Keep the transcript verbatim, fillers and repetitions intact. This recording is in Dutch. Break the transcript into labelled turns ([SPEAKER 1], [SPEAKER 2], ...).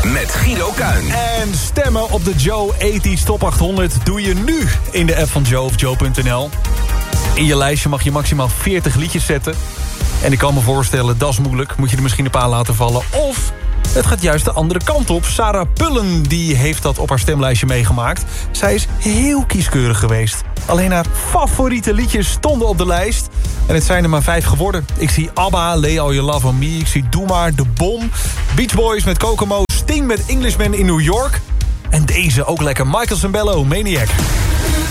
[SPEAKER 1] met Guido Kuin.
[SPEAKER 2] En stemmen op de Joe tachtig Top achthonderd doe je nu in de app van Joe of Joe punt n l. In je lijstje mag je maximaal veertig liedjes zetten. En ik kan me voorstellen, dat is moeilijk. Moet je er misschien een paar laten vallen. Of het gaat juist de andere kant op. Sarah Pullen die heeft dat op haar stemlijstje meegemaakt. Zij is heel kieskeurig geweest. Alleen haar favoriete liedjes stonden op de lijst. En het zijn er maar vijf geworden. Ik zie ABBA, Lay All Your Love On Me. Ik zie Doe Maar, De Bom. Beach Boys met Kokomo. Sting met Englishman in New York. En deze ook lekker. Michael Sembello, Maniac.